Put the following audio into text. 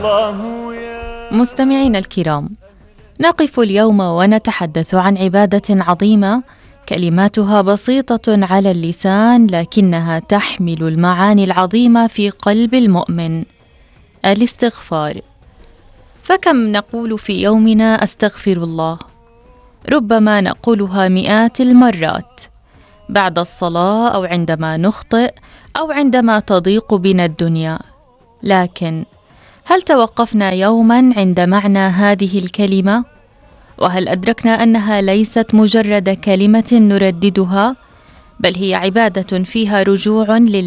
مستمعينا الكرام، نقف اليوم ونتحدث عن عبادة عظيمة كلماتها بسيطة على اللسان لكنها تحمل المعاني العظيمة في قلب المؤمن، الاستغفار. فكم نقول في يومنا أستغفر الله؟ ربما نقولها مئات المرات بعد الصلاة أو عندما نخطئ أو عندما تضيق بنا الدنيا، لكن هل توقفنا يوما عند معنى هذه الكلمة؟ وهل أدركنا أنها ليست مجرد كلمة نرددها، بل هي عبادة فيها رجوع لله